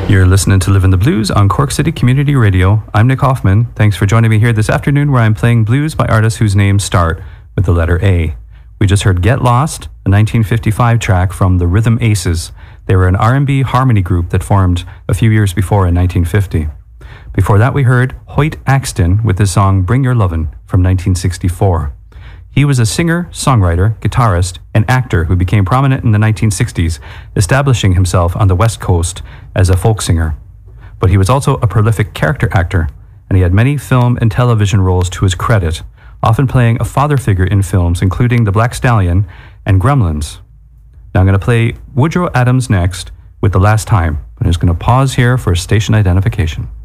You're listening to Live in the Blues on Cork City Community Radio. I'm Nick Hoffman. Thanks for joining me here this afternoon where I'm playing blues by artists whose names start with the letter A. We just heard Get Lost, a 1955 track from the Rhythm Aces. They were an R&B harmony group that formed a few years before in 1950. Before that we heard Hoyt Axton with his song Bring Your Lovin' from 1964. He was a singer, songwriter, guitarist, and actor who became prominent in the 1960s, establishing himself on the West Coast as a folk singer. But he was also a prolific character actor, and he had many film and television roles to his credit, often playing a father figure in films including The Black Stallion and Gremlins. Now I'm going to play Woodrow Adams next with The Last Time, but I'm just going to pause here for station identification.